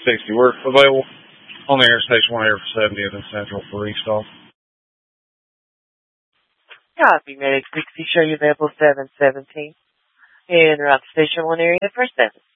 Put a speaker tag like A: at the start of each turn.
A: 60. We're available on the Interstation 1 here for 70th and Central for restall.
B: Copy, Medic 60, show you available 717. En route to Station 1 area for 7.